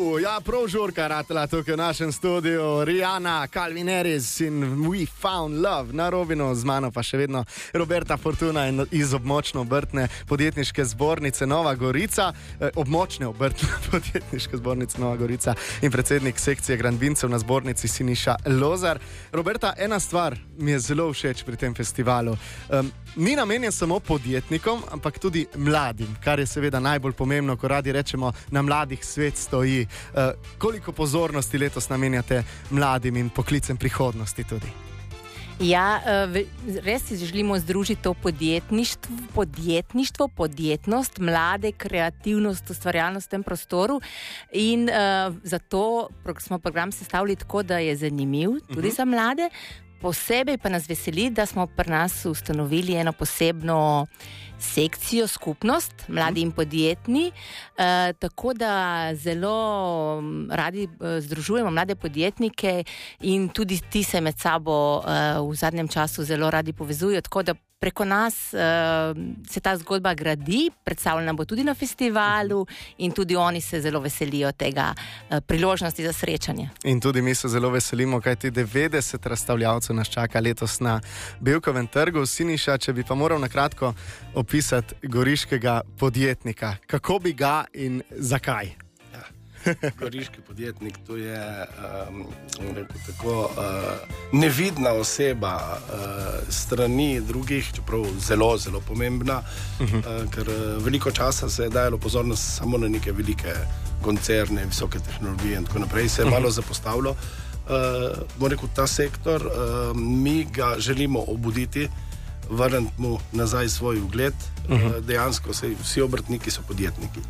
Ja, prav žurka ratela tukaj v našem studiu. Rihanna, Calvin Harris in We Found Love na Robinu, z mano pa še vedno Roberta Fortuna iz območne obrtne podjetniške zbornice Nova Gorica, območne obrtne podjetniške zbornice Nova Gorica in predsednik sekcije gradbincev na zbornici Siniša Lozar. Roberta, ena stvar mi je zelo všeč pri tem festivalu. Ni namenjen samo podjetnikom, ampak tudi mladim, kar je seveda najbolj pomembno, ko radi rečemo, na mladih svet stoji. Koliko pozornosti letos namenjate mladim in poklicem prihodnosti tudi? Ja, res si želimo združiti to podjetnost, mlade, kreativnost, ustvarjalnost v tem prostoru in zato smo program sestavili tako, da je zanimiv tudi za mlade. Posebej pa nas veseli, da smo pri nas ustanovili eno posebno sekcijo, skupnost, mladi in podjetni, tako da zelo radi združujemo mlade podjetnike in tudi ti se med sabo v zadnjem času zelo radi povezujo, tako da preko nas se ta zgodba gradi, predstavljena bo tudi na festivalu in tudi oni se zelo veselijo tega priložnosti za srečanje. In tudi mi se zelo veselimo, kajti 90 razstavljavcev nas čaka letos na Bevkovem trgu. Siniša, če bi pa moral na kratko opisati goriškega podjetnika, kako bi ga in zakaj? Goriški podjetnik, to je tako nevidna oseba strani drugih, čeprav zelo, zelo pomembna, ker veliko časa se je dajalo pozornost samo na neke velike koncerne, visoke tehnologije in tako naprej, se je malo zapostavilo. Bom rekel, ta sektor, mi ga želimo obuditi, vrniti mu nazaj svoj ugled. Dejansko vsi obrtniki so podjetniki.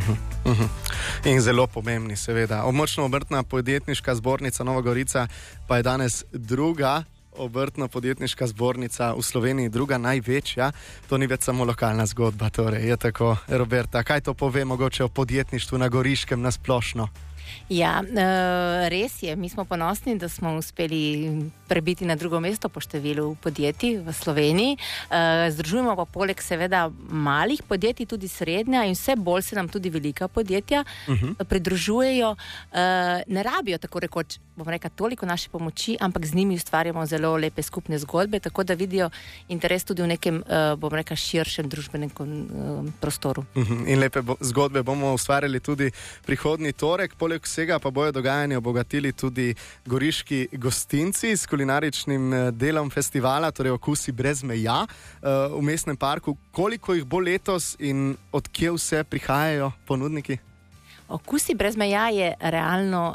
In zelo pomembni, seveda. Območna obrtna podjetniška zbornica Nova Gorica pa je danes druga obrtno-podjetniška zbornica v Sloveniji, druga največja. To ni več samo lokalna zgodba, torej je tako. Roberta, kaj to pove mogoče o podjetništvu na Goriškem nasplošno? Ja, res je. Mi smo ponosni, da smo uspeli prebiti na drugo mesto po številu podjetij v Sloveniji. Združujemo pa poleg seveda malih podjetij tudi srednja in vse bolj se nam tudi velika podjetja pridružujejo. Ne rabijo tako rekoč, bom rekla, toliko naše pomoči, ampak z njimi ustvarjamo zelo lepe skupne zgodbe, tako da vidijo interes tudi v nekem, bom rekla, širšem družbenem prostoru. In lepe zgodbe bomo ustvarjali tudi prihodnji torek. Poleg vsega pa bojo dogajanje obogatili tudi goriški gostinci s kulinaričnim delom festivala, torej Okusi brez meja v mestnem parku. Koliko jih bo letos in od kje vse prihajajo ponudniki? Okusi brez meja je realno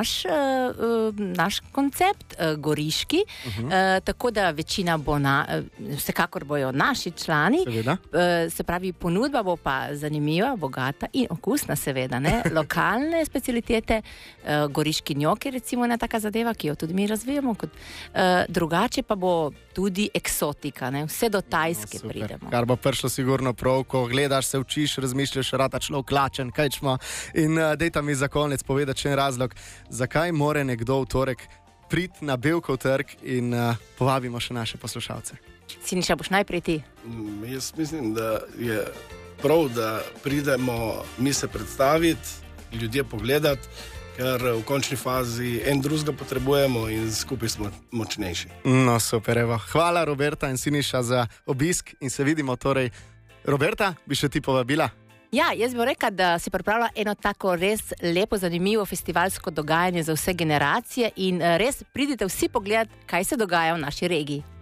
naš koncept, goriški, tako da večina bo vsekakor bojo naši člani, se pravi, ponudba bo pa zanimiva, bogata in okusna seveda, ne? Lokalne specialitete, goriški njoki, recimo ena taka zadeva, ki jo tudi mi razvijamo, drugače pa bo tudi eksotika, ne? Vse do Tajske pridemo. Kar bo prišlo sigurno prav, ko gledaš, se učiš, razmišljaš, rata človek lačen, kaj čmo. In dejta mi za konec povedati še en razlog, zakaj more nekdo v torek priti na Bevkov trg in povabimo še naše poslušalce. Siniša, boš najprej ti? Jaz mislim, da je prav, da pridemo mi se predstaviti, ljudje pogledati, ker v končni fazi en drugega potrebujemo in skupaj smo močnejši. No, super, evo. Hvala Roberta in Siniša za obisk in se vidimo torej. Roberta, bi še ti povabila? Ja, jaz bi rekla, da si pripravila eno tako res lepo, zanimivo festivalsko dogajanje za vse generacije in res pridite vsi pogledati, kaj se dogaja v naši regiji.